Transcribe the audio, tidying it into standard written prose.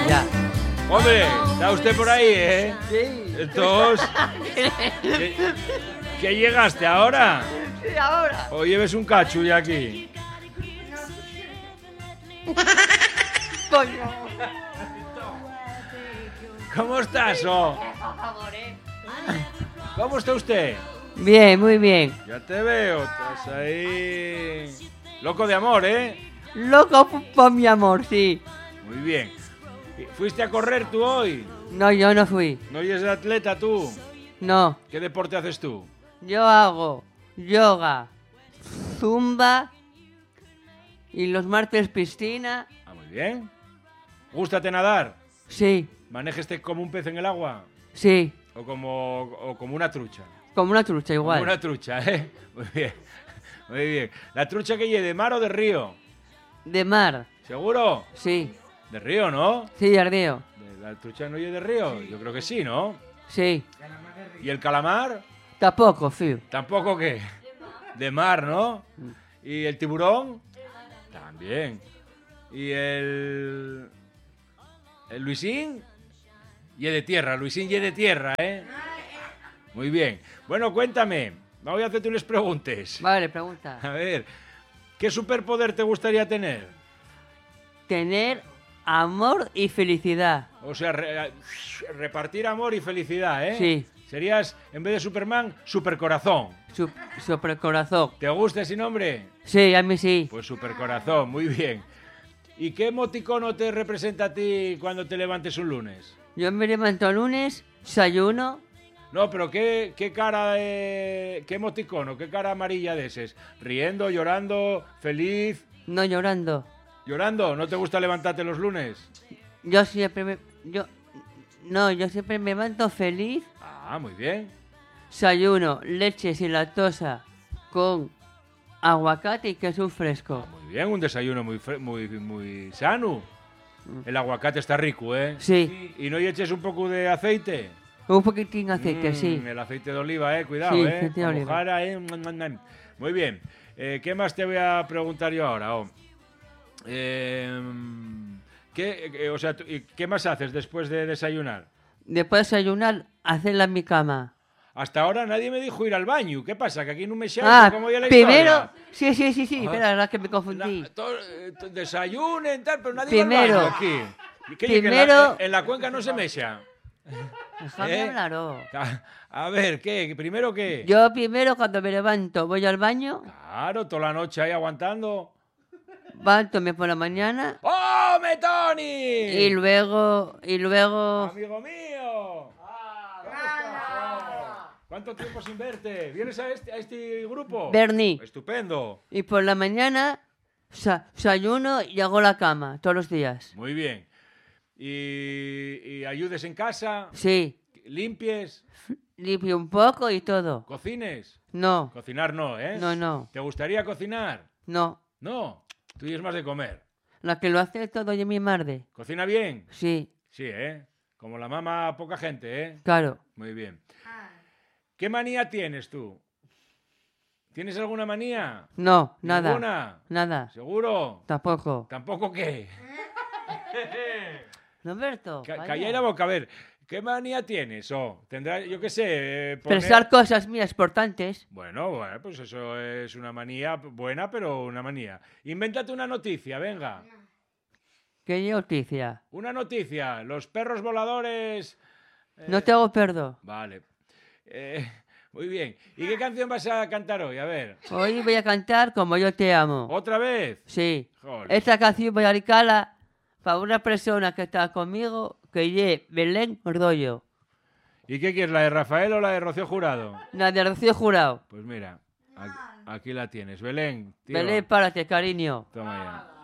ya. Hombre, está usted por ahí, ¿eh? Sí. Entonces, ¿qué llegaste ahora? Sí, ahora. ¿O lleves un cacho ya aquí? Coño. ¿Cómo estás, ¿Cómo está usted? Bien, muy bien. Ya te veo, estás ahí... Loco de amor, ¿eh? Loco por mi amor, sí. Muy bien. ¿Fuiste a correr tú hoy? No, yo no fui. ¿No eres atleta tú? No. ¿Qué deporte haces tú? Yo hago yoga, zumba y los martes piscina. Ah, muy bien. ¿Gústate nadar? Sí, ¿Manéjate como un pez en el agua? sí. ¿O como una trucha? Como una trucha igual. Como una trucha, ¿eh? Muy bien. Muy bien. ¿La trucha que lleve de mar o de río? De mar. ¿Seguro? Sí. De río, ¿no? Sí, ardeo. ¿La trucha no lleve de río? Yo creo que sí, ¿no? Sí. ¿Y el calamar? Tampoco, fío. ¿Tampoco qué? De mar, ¿no? ¿Y el tiburón? También. ¿Y el Luisín? Y de tierra, Luisín y de tierra, ¿eh? Muy bien. Bueno, cuéntame. Voy a hacerte unas preguntas. Vale, pregunta. A ver, ¿qué superpoder te gustaría tener? Tener amor y felicidad. O sea, repartir amor y felicidad, ¿eh? Sí. Serías, en vez de Superman, Supercorazón. Supercorazón. ¿Te gusta ese nombre? Sí, a mí sí. Pues Supercorazón, muy bien. ¿Y qué emoticono te representa a ti cuando te levantes un lunes? Yo me levanto el lunes, desayuno. No, pero ¿qué cara qué emoticono, qué cara amarilla de ese? ¿Riendo, llorando, feliz? No llorando. ¿Llorando? ¿No te gusta levantarte los lunes? Yo siempre me levanto feliz. Ah, muy bien. Desayuno, leche sin lactosa con aguacate y queso fresco. Muy bien, un desayuno muy sano. El aguacate está rico, ¿eh? Sí. ¿Y no eches un poco de aceite? Un poquitín de aceite, sí. El aceite de oliva, cuidado, Sí, aceite de oliva. Mojara, Muy bien. ¿Qué más te voy a preguntar yo ahora? ¿Qué más haces después de desayunar? Después de desayunar, hacerla en mi cama. Hasta ahora nadie me dijo ir al baño. ¿Qué pasa? ¿Que aquí no me como ya la primero... historia? Sí. Espera, la verdad que me confundí. Desayunen, tal, pero nadie Primero. va al baño aquí. ¿Qué Primero... en la cuenca no se mecha. Déjame hablar, A ver, ¿qué? ¿Primero qué? Yo primero cuando me levanto voy al baño. Claro, toda la noche ahí aguantando. Levántome por la mañana. ¡Oh, Tony! Y luego... ¡Amigo mío! ¿Cómo estás? ¿Cuánto tiempo sin verte? ¿Vienes a este grupo? Bernie. Estupendo. Y por la mañana desayuno y hago la cama todos los días. Muy bien. ¿Y ayudes en casa? Sí. ¿Limpies? Limpio un poco y todo. ¿Cocines? No. Cocinar no, ¿eh? No. ¿Te gustaría cocinar? No. No. Tú eres más de comer. La que lo hace todo es mi madre. ¿Cocina bien? Sí. Sí, ¿eh? Como la mamá, poca gente, ¿eh? Claro. Muy bien. ¿Qué manía tienes tú? ¿Tienes alguna manía? No, nada. ¿Ninguna? Nada. ¿Seguro? Tampoco. ¿Tampoco qué? Roberto. Calla la boca, a ver. ¿Qué manía tienes? Tendrá, yo qué sé, Pensar cosas mías importantes. Bueno, pues eso es una manía buena, pero una manía. Invéntate una noticia, venga. ¿Qué noticia? Una noticia. Los perros voladores... No te hago perdo. Vale. Muy bien. ¿Y qué canción vas a cantar hoy? A ver. Hoy voy a cantar Como yo te amo. ¿Otra vez? Sí. Joder. Esta canción voy a dedicarla para una persona que está conmigo, que es Belén Ordollo. ¿Y qué quieres, la de Rafael o la de Rocío Jurado? La de Rocío Jurado. Pues mira, aquí la tienes. Belén, tío. Belén, párate, cariño. Toma ya.